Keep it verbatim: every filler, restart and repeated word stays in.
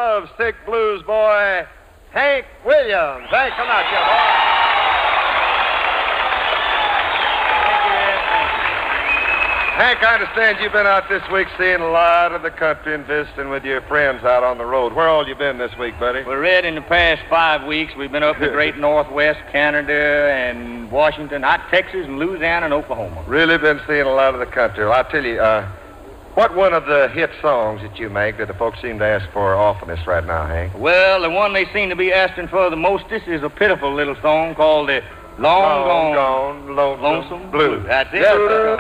lovesick blues boy, Hank Williams. Hank, come out here, boy. Hank, I understand you've been out this week seeing a lot of the country and visiting with your friends out on the road. Where all you been this week, buddy? Well, Red, in the past five weeks, we've been up in the great Northwest, Canada, and Washington, out Texas, and Louisiana, and Oklahoma. Really been seeing a lot of the country. Well, I'll tell you, uh, what one of the hit songs that you make that the folks seem to ask for oftenest right now, Hank? Well, the one they seem to be asking for the mostest is a pitiful little song called the Long, Long Gone, Gone Lonesome, Lonesome Blue. Blue. That's it. Yes, sir.